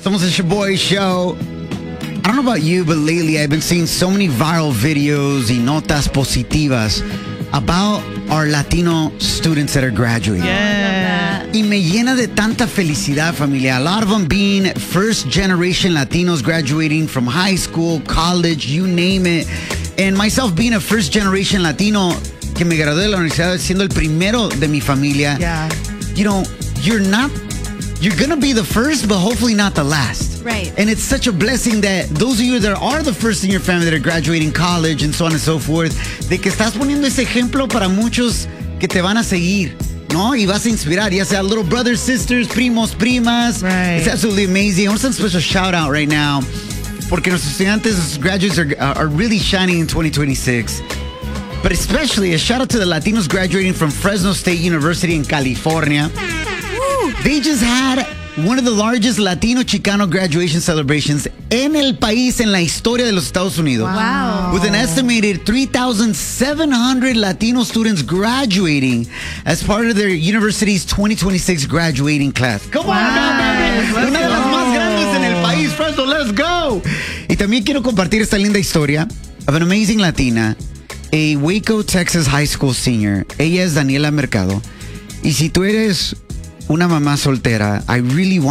Somos el Shaboy Show. I don't know about you, but lately I've been seeing so many viral videos y notas positivas about our Latino students that are graduating. Yeah. Y me llena de tanta felicidad, familia. A lot of them being first-generation Latinos graduating from high school, college, you name it. And myself being a first-generation Latino que me gradué de la universidad siendo el primero de mi familia. Yeah. You know, you're gonna be the first, but hopefully not the last. Right. And it's such a blessing that those of you that are the first in your family that are graduating college and so on and so forth, de que estás poniendo ese ejemplo para muchos que te van a seguir, ¿no? Y vas a inspirar, ya sea little brothers, sisters, primos, primas. Right. It's absolutely amazing. I want to send a special shout out right now porque nuestros estudiantes, graduates are really shining in 2026. But especially a shout out to the Latinos graduating from Fresno State University in California. They just had one of the largest Latino Chicano graduation celebrations en el país, en la historia de los Estados Unidos. Wow. With an estimated 3,700 Latino students graduating as part of their university's 2026 graduating class. Come on, baby. Una de las más grandes en el país, Fresno, let's go. Y también quiero compartir esta linda historia of an amazing Latina, a Waco, Texas high school senior. Ella es Daniela Mercado. Y si tú eres una mamá soltera, I really want